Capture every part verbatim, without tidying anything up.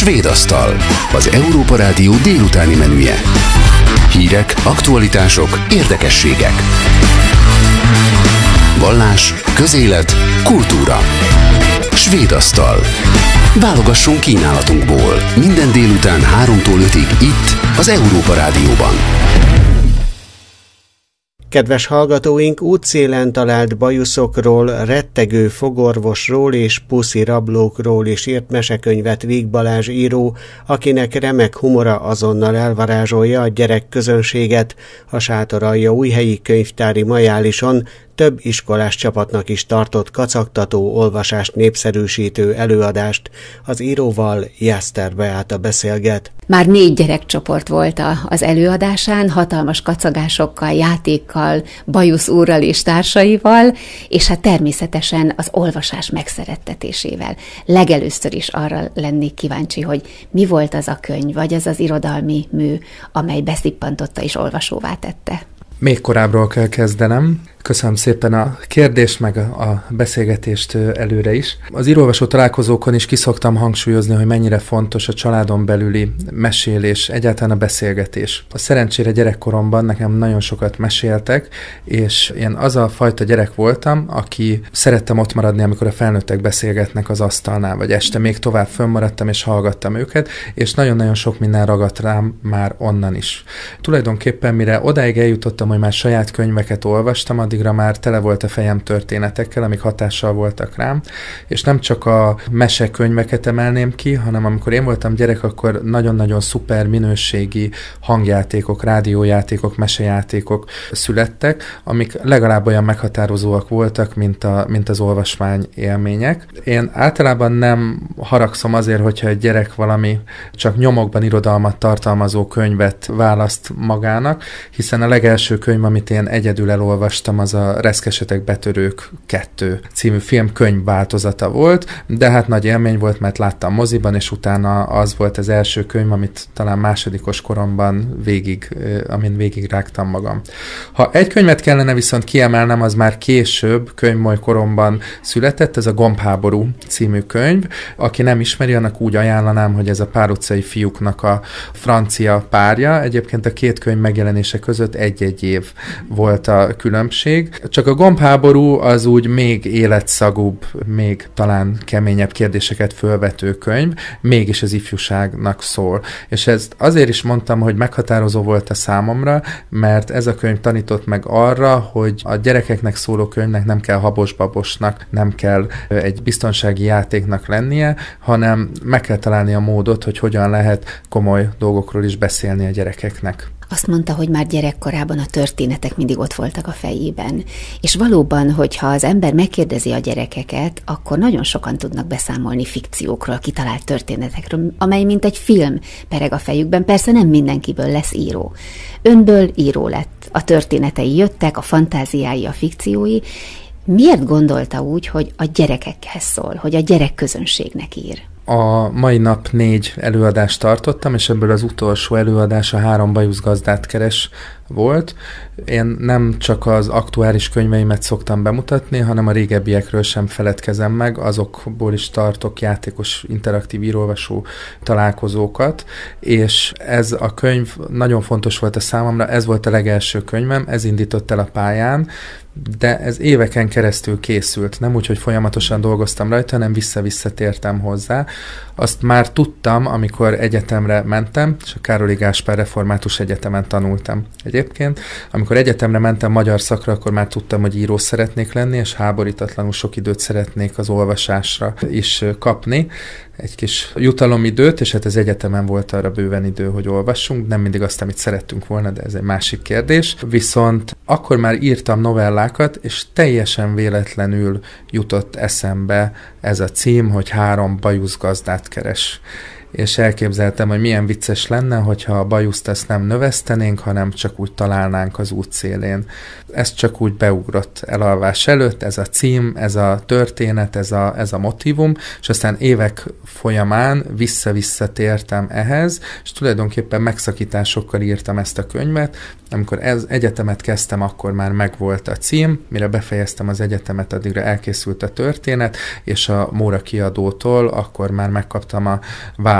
Svédasztal, az Európa Rádió délutáni menüje. Hírek, aktualitások, érdekességek. Vallás, közélet, kultúra. Svédasztal. Válogassunk kínálatunkból. Minden délután háromtól ötig itt, az Európa Rádióban. Kedves hallgatóink, útszélen talált bajuszokról, rettegő fogorvosról és puszi rablókról is írt mesekönyvet Víg Balázs író, akinek remek humora azonnal elvarázsolja a gyerekközönséget. A Sátoraljaújhelyi könyvtári majálison több iskolás csapatnak is tartott kacagtató, olvasást népszerűsítő előadást. Az íróval Jászter Beáta beszélget. Már négy gyerekcsoport volt az előadásán, hatalmas kacagásokkal, játékkal, Bajusz úrral és társaival, és hát természetesen az olvasás megszerettetésével. Legelőször is arra lennék kíváncsi, hogy mi volt az a könyv, vagy az az irodalmi mű, amely beszippantotta és olvasóvá tette. Még korábbról kell kezdenem. Köszönöm szépen a kérdést, meg a beszélgetést előre is. Az írólvasó találkozókon is kiszoktam hangsúlyozni, hogy mennyire fontos a családon belüli mesélés, egyáltalán a beszélgetés. A szerencsére gyerekkoromban nekem nagyon sokat meséltek, és én az a fajta gyerek voltam, aki szerettem ott maradni, amikor a felnőttek beszélgetnek az asztalnál, vagy este még tovább fönnmaradtam és hallgattam őket, és nagyon-nagyon sok minden ragadt rám már onnan is. Tulajdonképpen mire odáig eljutottam, hogy már saját könyveket olvastam, addigra már tele volt a fejem történetekkel, amik hatással voltak rám, és nem csak a mesekönyveket emelném ki, hanem amikor én voltam gyerek, akkor nagyon-nagyon szuper minőségi hangjátékok, rádiójátékok, mesejátékok születtek, amik legalább olyan meghatározóak voltak, mint, a, mint az olvasmány élmények. Én általában nem haragszom azért, hogyha egy gyerek valami csak nyomokban irodalmat tartalmazó könyvet választ magának, hiszen a legelső könyv, amit én egyedül elolvastam, az a Reszkesetek betörők kettő című film könyv változata volt, de hát nagy élmény volt, mert láttam moziban, és utána az volt az első könyv, amit talán másodikos koromban végig, amin végig rágtam magam. Ha egy könyvet kellene viszont kiemelnem, az már később, könyvmoly koromban született, ez a Gombháború című könyv. Aki nem ismeri, annak úgy ajánlanám, hogy ez a Pár utcai fiúknak a francia párja. Egyébként a két könyv megjelenése között egy-egy év volt a különbség. Csak a Gombháború az úgy még életszagúbb, még talán keményebb kérdéseket fölvető könyv, mégis az ifjúságnak szól. És ezt azért is mondtam, hogy meghatározó volt a számomra, mert ez a könyv tanított meg arra, hogy a gyerekeknek szóló könyvnek nem kell habos-babosnak, nem kell egy biztonsági játéknak lennie, hanem meg kell találni a módot, hogy hogyan lehet komoly dolgokról is beszélni a gyerekeknek. Azt mondta, hogy már gyerekkorában a történetek mindig ott voltak a fejében. És valóban, hogyha az ember megkérdezi a gyerekeket, akkor nagyon sokan tudnak beszámolni fikciókról, kitalált történetekről, amely mint egy film pereg a fejükben. Persze nem mindenkiből lesz író. Önből író lett. A történetei jöttek, a fantáziái, a fikciói. Miért gondolta úgy, hogy a gyerekekhez szól, hogy a gyerekközönségnek ír? A mai nap négy előadást tartottam, és ebből az utolsó előadás a Három bajuszgazdát keres volt. Én nem csak az aktuális könyveimet szoktam bemutatni, hanem a régebbiekről sem feledkezem meg, azokból is tartok játékos, interaktív írólvasó találkozókat, és ez a könyv nagyon fontos volt a számomra, ez volt a legelső könyvem, ez indított el a pályán, de ez éveken keresztül készült, nem úgy, hogy folyamatosan dolgoztam rajta, hanem vissza-vissza tértem hozzá. Azt már tudtam, amikor egyetemre mentem, és a Károli Gáspár Református Egyetemen tanultam egyébként. Amikor egyetemre mentem magyar szakra, akkor már tudtam, hogy író szeretnék lenni, és háborítatlanul sok időt szeretnék az olvasásra is kapni. Egy kis jutalomidőt, és hát az egyetemen volt arra bőven idő, hogy olvassunk, nem mindig azt, amit szerettünk volna, de ez egy másik kérdés. Viszont akkor már írtam novellákat, és teljesen véletlenül jutott eszembe ez a cím, hogy Három bajuszgazdát keres. És elképzeltem, hogy milyen vicces lenne, hogyha a bajuszt ezt nem növesztenénk, hanem csak úgy találnánk az út szélén. Ez csak úgy beugrott elalvás előtt, ez a cím, ez a történet, ez a, ez a motívum, és aztán évek folyamán vissza-vissza tértem ehhez, és tulajdonképpen megszakításokkal írtam ezt a könyvet. Amikor ez, egyetemet kezdtem, akkor már megvolt a cím, mire befejeztem az egyetemet, addigra elkészült a történet, és a Móra kiadótól akkor már megkaptam a választ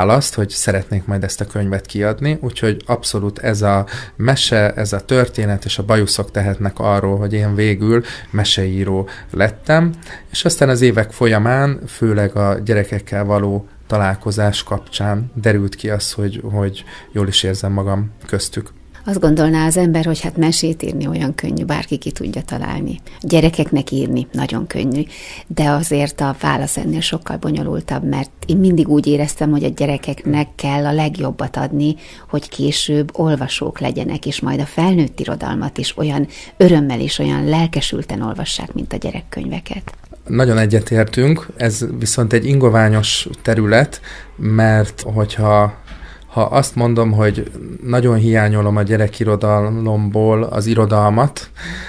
választ, hogy szeretnék majd ezt a könyvet kiadni, úgyhogy abszolút ez a mese, ez a történet és a bajuszok tehetnek arról, hogy én végül meseíró lettem, és aztán az évek folyamán, főleg a gyerekekkel való találkozás kapcsán derült ki az, hogy, hogy jól is érzem magam köztük. Azt gondolná az ember, hogy hát mesét írni olyan könnyű, bárki ki tudja találni. Gyerekeknek írni nagyon könnyű, de azért a válasz ennél sokkal bonyolultabb, mert én mindig úgy éreztem, hogy a gyerekeknek kell a legjobbat adni, hogy később olvasók legyenek, és majd a felnőtt irodalmat is olyan örömmel és olyan lelkesülten olvassák, mint a gyerekkönyveket. Nagyon egyetértünk, ez viszont egy ingoványos terület, mert hogyha Ha azt mondom, hogy nagyon hiányolom a gyerekirodalomból az irodalmat,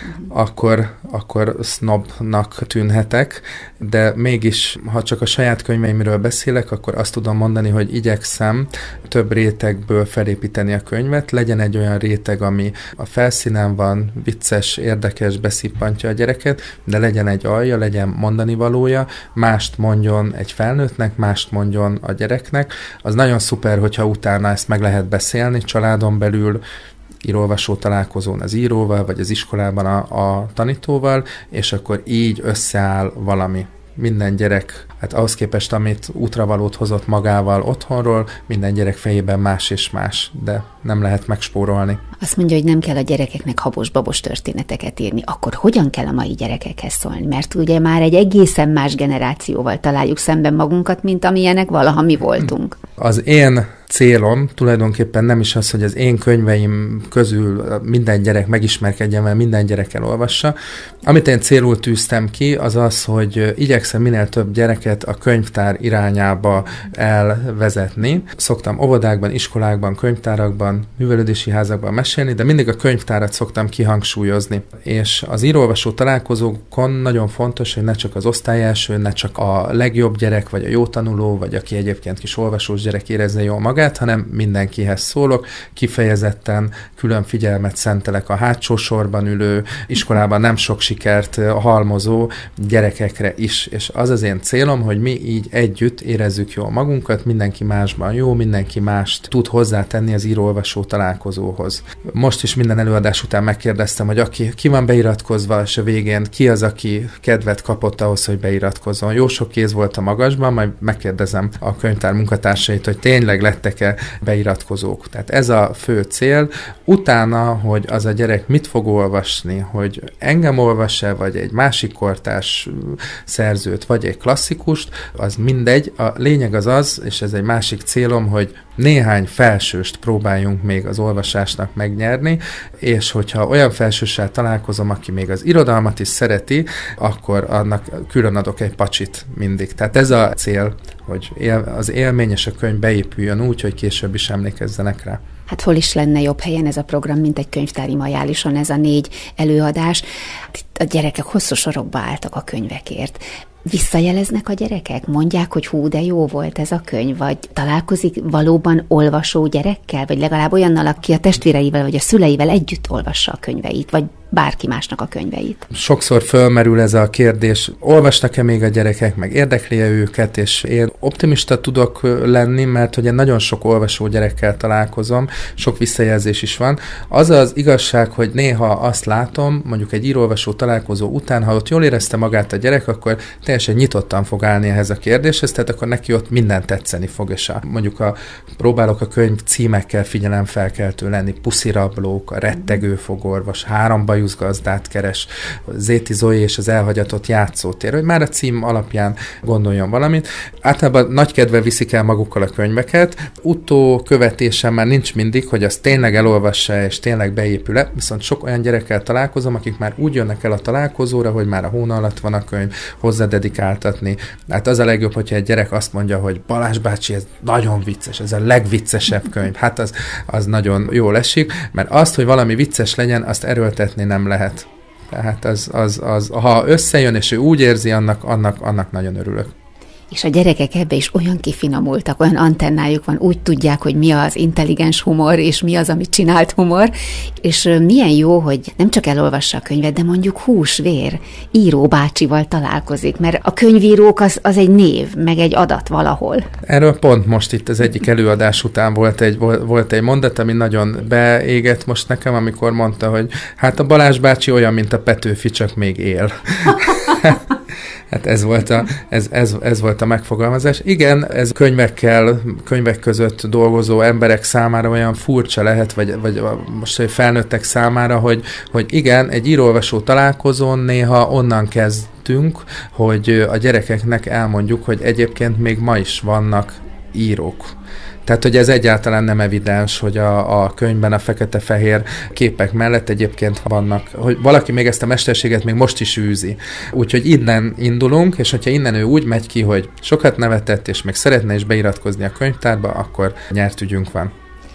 akkor, akkor sznobnak tűnhetek, de mégis, ha csak a saját könyveimről beszélek, akkor azt tudom mondani, hogy igyekszem több rétegből felépíteni a könyvet, legyen egy olyan réteg, ami a felszínen van, vicces, érdekes, beszippantja a gyereket, de legyen egy alja, legyen mondani valója, mást mondjon egy felnőttnek, mást mondjon a gyereknek. Az nagyon szuper, hogyha utána ezt meg lehet beszélni családon belül, írólvasó találkozón az íróval, vagy az iskolában a, a tanítóval, és akkor így összeáll valami. Minden gyerek, hát ahhoz képest, amit útravalót hozott magával otthonról, minden gyerek fejében más és más, de nem lehet megspórolni. Azt mondja, hogy nem kell a gyerekeknek habos-babos történeteket írni. Akkor hogyan kell a mai gyerekekhez szólni? Mert ugye már egy egészen más generációval találjuk szemben magunkat, mint amilyenek valaha mi voltunk. Az én célom tulajdonképpen nem is az, hogy az én könyveim közül minden gyerek megismerkedjen, mert minden gyerek elolvassa. Amit én célul tűztem ki, az az, hogy igyekszem minél több gyereket a könyvtár irányába elvezetni. Szoktam óvodákban, iskolákban, könyvtárakban, művelődési házakban mesélni, de mindig a könyvtárat szoktam kihangsúlyozni. És az írólvasó találkozókon nagyon fontos, hogy ne csak az osztályelső, ne csak a legjobb gyerek, vagy a jó tanuló, vagy aki egyébként kis olvasós gyerek érezze jól magát, hanem mindenkihez szólok, kifejezetten külön figyelmet szentelek a hátsó sorban ülő, iskolában nem sok sikert halmozó gyerekekre is. És az az én célom, hogy mi így együtt érezzük jól magunkat, mindenki másban jó, mindenki mást tud hozzátenni az író-olvasó találkozóhoz. Most is minden előadás után megkérdeztem, hogy aki, ki van beiratkozva, és a végén ki az, aki kedvet kapott ahhoz, hogy beiratkozzon. Jó sok kéz volt a magasban, majd megkérdezem a könyvtár munkatársait, hogy tényleg lettek-e beiratkozók. Tehát ez a fő cél. Utána, hogy az a gyerek mit fog olvasni, hogy engem olvas-e, vagy egy másik kortárs szerzőt, vagy egy klasszikust, az mindegy. A lényeg az az, és ez egy másik célom, hogy néhány felsőst próbáljunk még az olvasásnak megnyerni, és hogyha olyan felsőssel találkozom, aki még az irodalmat is szereti, akkor annak külön adok egy pacsit mindig. Tehát ez a cél, hogy él, az élmény és a könyv beépüljön úgy, hogy később is emlékezzenek rá. Hát hol is lenne jobb helyen ez a program, mint egy könyvtári majálison, ez a négy előadás. Itt a gyerekek hosszú sorokba álltak a könyvekért. Visszajeleznek a gyerekek? Mondják, hogy hú, de jó volt ez a könyv, vagy találkozik valóban olvasó gyerekkel, vagy legalább olyannal, aki a testvéreivel, vagy a szüleivel együtt olvassa a könyveit, vagy bárki másnak a könyveit. Sokszor fölmerül ez a kérdés, olvasnak-e még a gyerekek, meg érdekli-e őket, és én optimista tudok lenni, mert hogy én nagyon sok olvasó gyerekkel találkozom, sok visszajelzés is van. Az az igazság, hogy néha azt látom, mondjuk egy író-olvasó találkozó után, ha ott jól érezte magát a gyerek, akkor teljesen nyitottan fog állni ehhez a kérdéshez, tehát akkor neki ott minden tetszeni fog, és a, mondjuk a, próbálok a könyv címekkel figyelemfelkeltő lenni, Puszirablók, a Rettegő fogorvos, Három bajuszgazdát keres, Zéti Zoé és az elhagyatott játszótér, hogy már a cím alapján gondoljon valamit. Általában nagy kedve viszik el magukkal a könyveket, utókövetésen már nincs mindig, hogy az tényleg elolvassa és tényleg beépül-e, viszont sok olyan gyerekkel találkozom, akik már úgy jönnek el a találkozóra, hogy már a hóna alatt van a könyv, hozzá dedikáltatni. Hát az a legjobb, hogyha egy gyerek azt mondja, hogy Balázs bácsi, ez nagyon vicces, ez a legviccesebb könyv. Hát az, az nagyon jól esik, mert azt, hogy valami vicces legyen, azt erőltetni nem lehet. Tehát az, az, az, ha összejön, és ő úgy érzi, annak, annak, annak nagyon örülök. És a gyerekek ebbe is olyan kifinomultak, olyan antennájuk van, úgy tudják, hogy mi az intelligens humor, és mi az, amit csinált humor, és milyen jó, hogy nem csak elolvassa a könyvet, de mondjuk húsvér, író bácsival találkozik, mert a könyvírók az, az egy név, meg egy adat valahol. Erről pont most itt az egyik előadás után volt egy, volt egy mondat, ami nagyon beégett most nekem, amikor mondta, hogy hát a Balázs bácsi olyan, mint a Petőfi, csak még él. Hát ez volt, a, ez, ez, ez volt a megfogalmazás. Igen, ez könyvekkel, könyvek között dolgozó emberek számára olyan furcsa lehet, vagy, vagy most felnőttek számára, hogy, hogy igen, egy író-olvasó találkozón néha onnan kezdtünk, hogy a gyerekeknek elmondjuk, hogy egyébként még ma is vannak írók. Tehát, hogy ez egyáltalán nem evidens, hogy a, a könyvben a fekete-fehér képek mellett egyébként vannak, hogy valaki még ezt a mesterséget még most is űzi. Úgyhogy innen indulunk, és hogyha innen ő úgy megy ki, hogy sokat nevetett, és még szeretne is beiratkozni a könyvtárba, akkor nyert ügyünk van.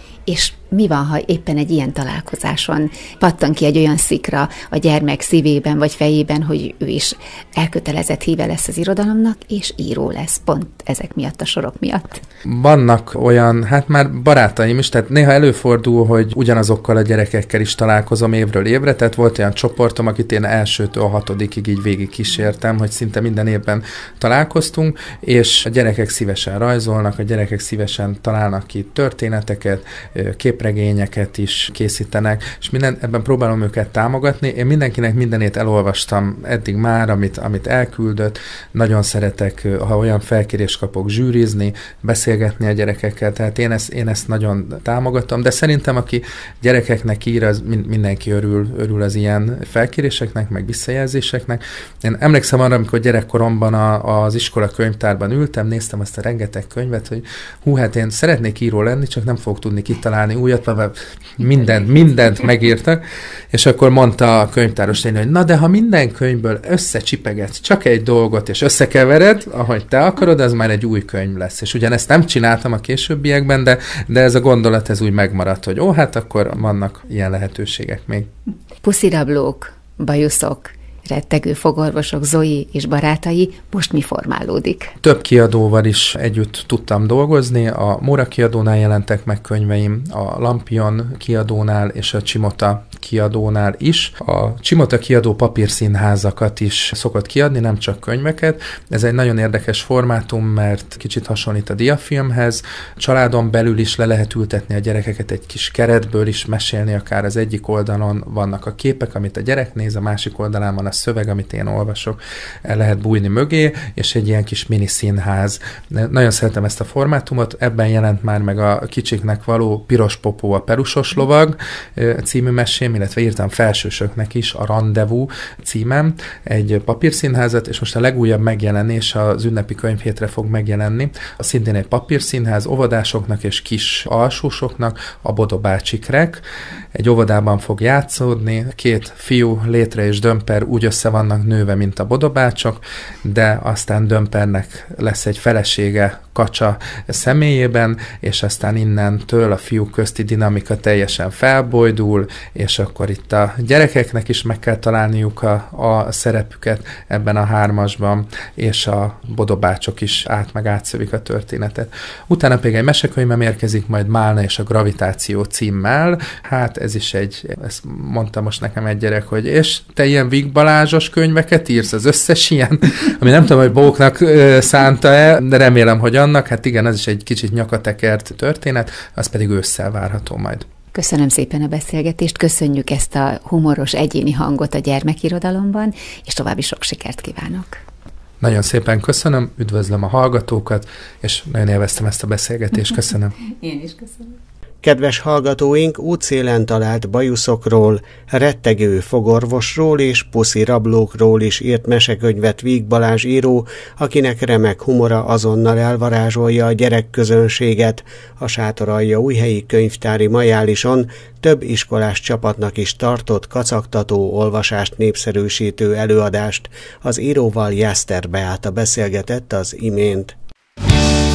És mi van, ha éppen egy ilyen találkozáson pattan ki egy olyan szikra a gyermek szívében vagy fejében, hogy ő is elkötelezett híve lesz az irodalomnak, és író lesz, pont ezek miatt, a sorok miatt? Vannak olyan, hát már barátaim is, tehát néha előfordul, hogy ugyanazokkal a gyerekekkel is találkozom évről évre, tehát volt olyan csoportom, akit én elsőtől a hatodikig így végig kísértem, hogy szinte minden évben találkoztunk, és a gyerekek szívesen rajzolnak, a gyerekek szívesen találnak ki történeteket, képregényeket is készítenek, és minden, ebben próbálom őket támogatni. Én mindenkinek mindenét elolvastam eddig már, amit, amit elküldött. Nagyon szeretek, ha olyan felkérést kapok, zsűrizni, beszélgetni a gyerekekkel, tehát én ezt, én ezt nagyon támogatom, de szerintem aki gyerekeknek ír, az mindenki örül, örül az ilyen felkéréseknek, meg visszajelzéseknek. Én emlékszem arra, amikor gyerekkoromban a, az iskola könyvtárban ültem, néztem azt a rengeteg könyvet, hogy hú, hát én szeretnék író lenni, csak nem fogok tudni kitalálni újat, mert mindent, mindent megírtak, és akkor mondta a könyvtáros néni, hogy na de ha minden könyvből összecsipegetsz csak egy dolgot, és összekevered, ahogy te akarod, az már egy új könyv lesz. És ugyanezt nem csináltam a későbbiekben, de, de ez a gondolat, ez úgy megmaradt, hogy ó, hát akkor vannak ilyen lehetőségek még. Puszirablók, bajuszok, rettegő fogorvosok, Zoe és barátai, most mi formálódik? Több kiadóval is együtt tudtam dolgozni, a Móra kiadónál jelentek meg könyveim, a Lampion kiadónál és a Csimota kiadónál is. A Csimota kiadó papírszínházakat is szokott kiadni, nem csak könyveket. Ez egy nagyon érdekes formátum, mert kicsit hasonlít a diafilmhez. Családon belül is le lehet ültetni a gyerekeket egy kis keretből is, mesélni akár az egyik oldalon vannak a képek, amit a gyerek néz, a másik oldalán van a szöveg, amit én olvasok, el lehet bújni mögé, és egy ilyen kis mini színház. Nagyon szeretem ezt a formátumot, ebben jelent már meg a Kicsiknek való Piros Popó a perusos lovag című mesém, illetve írtam felsősöknek is a Rendezvous címem, egy papírszínházat, és most a legújabb megjelenés az ünnepi könyvhétre fog megjelenni. Szintén egy papírszínház óvodásoknak és kis alsósoknak, a Bodo bácsi Krek. Egy óvodában fog játszódni, két fiú, Létre és Dömper úgy össze vannak nőve, mint a bodobácsok, de aztán Dömpernek lesz egy felesége Kacsa személyében, és aztán innentől a fiúk közti dinamika teljesen felbojdul, és akkor itt a gyerekeknek is meg kell találniuk a, a szerepüket ebben a hármasban, és a bodobácsok is át meg átszövik a történetet. Utána pedig egy mesekönyvem érkezik majd Málna és a gravitáció címmel. Hát ez is egy, ezt mondta most nekem egy gyerek, hogy és te ilyen Vig Balázsos könyveket írsz, az összes ilyen, ami nem tudom, hogy bóknak szánta-e, de remélem, hogy annak, hát igen, az is egy kicsit nyakatekert történet, az pedig ősszel várható majd. Köszönöm szépen a beszélgetést, köszönjük ezt a humoros egyéni hangot a gyermekirodalomban, és további sok sikert kívánok. Nagyon szépen köszönöm, üdvözlöm a hallgatókat, és nagyon élveztem ezt a beszélgetést, köszönöm. Én is köszönöm. Kedves hallgatóink, útszélen talált bajuszokról, rettegő fogorvosról és puszirablókról is írt mesekönyvet Víg Balázs író, akinek remek humora azonnal elvarázsolja a gyerekközönséget. A Sátoralja újhelyi könyvtári majálison több iskolás csapatnak is tartott kacagtató, olvasást népszerűsítő előadást. Az íróval Jászter Beáta beszélgetett az imént.